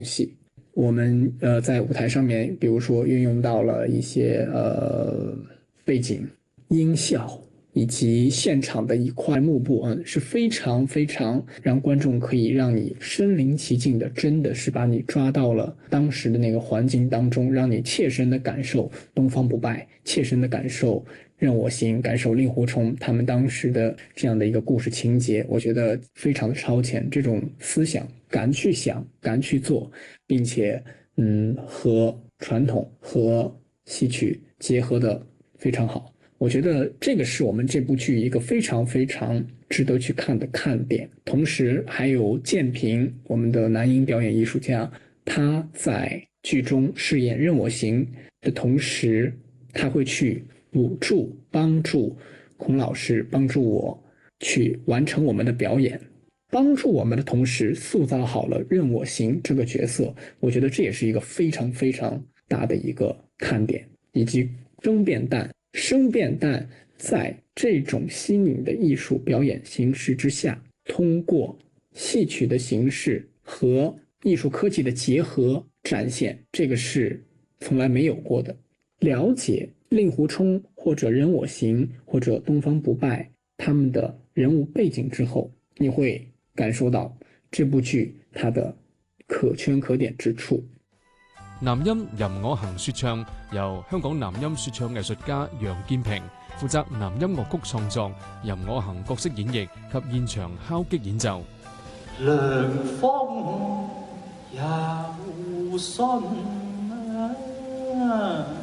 戏。我们在舞台上面，比如说运用到了一些背景音效以及现场的一块幕布，是非常非常让观众可以让你身临其境的，真的是把你抓到了当时的那个环境当中，让你切身的感受东方不败，切身的感受任我行，感受令狐冲他们当时的这样的一个故事情节，我觉得非常的超前。这种思想敢去想，敢去做，并且和传统和戏曲结合的非常好。我觉得这个是我们这部剧一个非常非常值得去看的看点。同时，还有建平，我们的男音表演艺术家，他在剧中饰演任我行的同时，他会去辅助、帮助孔老师，帮助我去完成我们的表演。帮助我们的同时，塑造好了任我行这个角色，我觉得这也是一个非常非常大的一个看点，以及生变旦。生变旦在这种新颖的艺术表演形式之下，通过戏曲的形式和艺术科技的结合展现，这个是从来没有过的。了解令狐冲或者任我行或者东方不败他们的人物背景之后，你会感受到这部劇它的可圈可點之處。 男音任我行說唱由香港男音說唱藝術家楊建平負責男音樂曲創作、任我行角色演繹及現場敲擊演奏。 涼風有信啊